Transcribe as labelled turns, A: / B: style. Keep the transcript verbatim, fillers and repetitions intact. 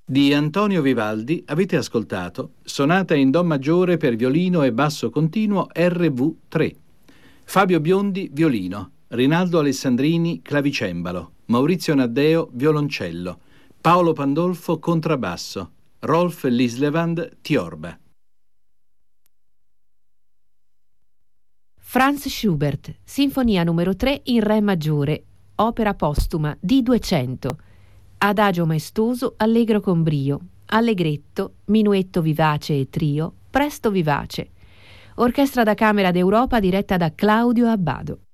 A: Di Antonio Vivaldi avete ascoltato Sonata in Do maggiore per violino e basso continuo erre vu tre. Fabio Biondi, violino, Rinaldo Alessandrini, clavicembalo, Maurizio Naddeo, violoncello, Paolo Pandolfo, contrabbasso, Rolf Lislevand, tiorba.
B: Franz Schubert, Sinfonia numero tre in Re maggiore, opera postuma D duecento. Adagio maestoso, allegro con brio, allegretto, minuetto vivace e trio, presto vivace. Orchestra da Camera d'Europa diretta da Claudio Abbado.